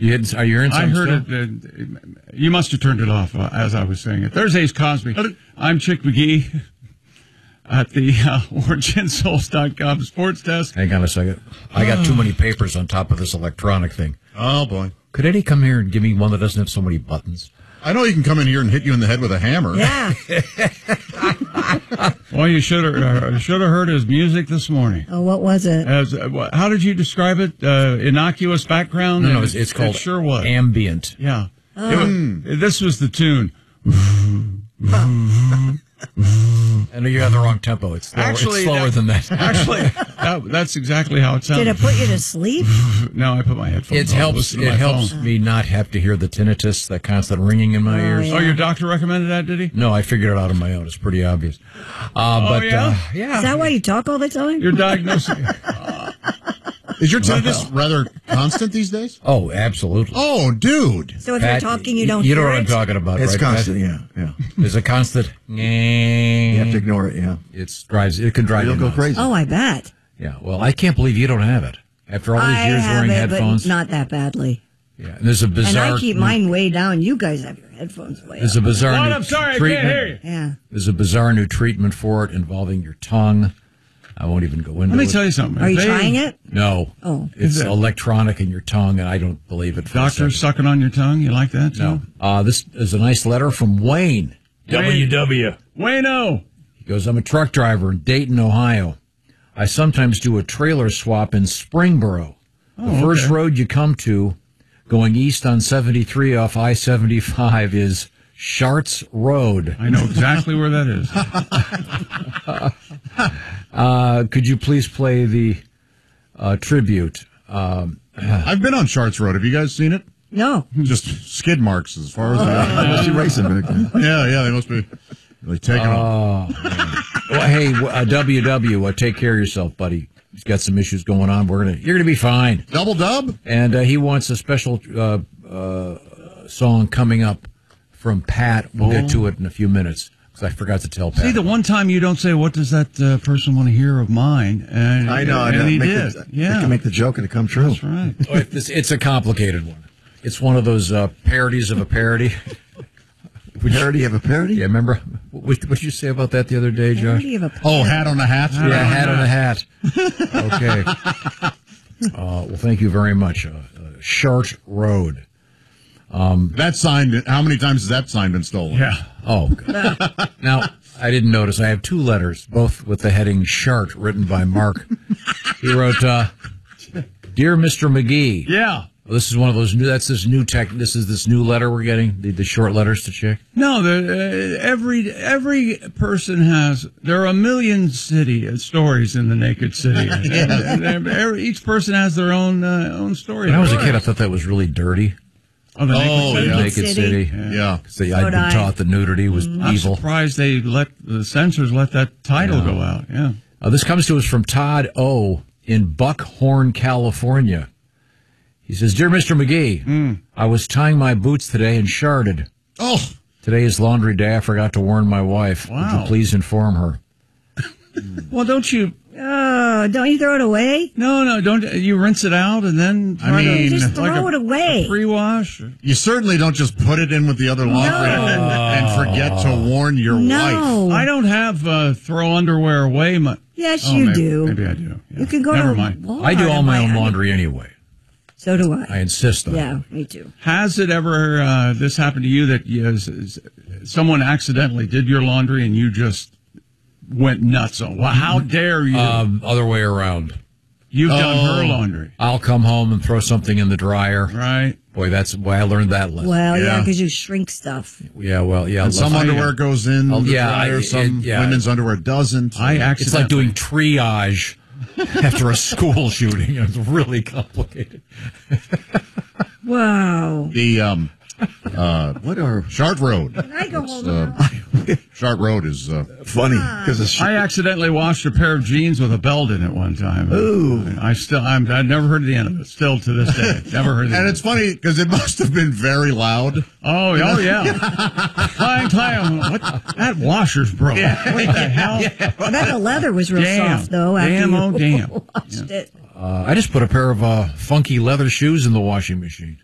Are you hearing something? I heard it. You must have turned it off as I was saying it. Thursday's Cosby. I'm Chick McGee at the OriginSouls.com sports desk. Hang on a second. I got too many papers on top of this electronic thing. Oh, boy. Could Eddie come here and give me one that doesn't have so many buttons? I know he can come in here and hit you in the head with a hammer. Yeah. Well, you should have heard his music this morning. Oh, what was it? How did you describe it? Innocuous background? No, it's called it sure was. ambient. Yeah. This was the tune. I know you got the wrong tempo. It's slower than that. Actually, that's exactly how it sounded. Did it put you to sleep? No, I put my headphones on. It helps me not have to hear the tinnitus, that constant ringing in my ears. Yeah. Oh, your doctor recommended that, did he? No, I figured it out on my own. It's pretty obvious. Yeah? Is that why you talk all the time? Your diagnosis. Is your tinnitus rather constant these days? Oh, absolutely. Oh, dude. So if Pat, you're talking, you don't You know hear what I'm it? talking about, It's right? constant, Pat? yeah. There's a constant. You have to ignore it, yeah. It can drive You'll you go nuts. crazy. Oh, I bet. Yeah, well, I can't believe you don't have it. After all these I years have wearing it, headphones. but not that badly. Yeah, and there's a bizarre. And I keep mine way down. You guys have your headphones way There's up. a bizarre What? new I'm sorry, I treatment. can't hear you. Yeah. There's a bizarre new treatment for it involving your tongue. I won't even go into it. Let me tell you something. Are you They- trying it? No. Oh. It's electronic in your tongue, and I don't believe it. For a Doctor second. sucking on your tongue? You like that, too? No. This is a nice letter from Wayne. WW. Wayno! He goes, I'm a truck driver in Dayton, Ohio. I sometimes do a trailer swap in Springboro. The first road you come to going east on 73 off I-75 is Sharts Road. I know exactly where that is. Could you please play the tribute? I've been on Sharts Road. Have you guys seen it? No. Just skid marks as far as I Must be racing back then. Yeah, they must be really taking off. Well, hey, WW, take care of yourself, buddy. He's got some issues going on. You're gonna be fine. Double dub? And he wants a special song coming up from Pat. We'll get to it in a few minutes because I forgot to tell Pat. See, the one time you don't say, what does that person want to hear of mine? And, I know. And he Make did. You can make the joke and it come true. That's right. It's a complicated one. It's one of those parodies of a parody. Parody of a parody? Yeah, remember? What did you say about that the other day, Josh? Parody of a Oh, hat on a hat? Yeah, hat on a hat. Okay. Well, thank you very much. Shart Road. That sign, how many times has that sign been stolen? Yeah. Oh, God. Now, I didn't notice. I have two letters, both with the heading Shart, written by Mark. He wrote, Dear Mr. McGee. Yeah. Well, this is one of those new, this is this new letter we're getting, the short letters to check. No, every person has, there are a million stories in the Naked City. and each person has their own story. When I was a kid, I thought that was really dirty. Oh, the Naked City. Naked City. Yeah. So I'd been taught that nudity was I'm evil. surprised the censors let that title go out. Yeah. This comes to us from Todd O. in Buckhorn, California. He says, Dear Mr. McGee, I was tying my boots today and sharded. Oh. Today is laundry day. I forgot to warn my wife. Wow. Would you please inform her? Well, don't you throw it away? No, don't you rinse it out and then just throw it away. A pre-wash? You certainly don't just put it in with the other laundry and forget to warn your wife. I don't have throw underwear away. Yes, you do. Maybe I do. Yeah. You can go Never to mind. Walmart I do all and my buy own it. laundry anyway. So do I. I insist on it. Yeah, me too. Has it ever this happened to you that someone accidentally did your laundry and you just went nuts on? Well, how dare you? Other way around. You've done her laundry. I'll come home and throw something in the dryer. Right. Boy, that's why I learned that lesson. Well, yeah, because you shrink stuff. Yeah, well, yeah. And some underwear goes in the dryer, some women's underwear doesn't. It's like doing triage after a school shooting. It's really complicated. Wow. The what are Shart Road? Can I go home now? Shart Road is funny because I accidentally washed a pair of jeans with a belt in it one time. Ooh. I've never heard the end of it. Still to this day, never heard. And it's funny because it must have been very loud. Oh yeah. Clang, clang. What? That washer's broke. Yeah. What the hell? I bet the leather was real soft, though, after you Damn. washed it. I just put a pair of funky leather shoes in the washing machine.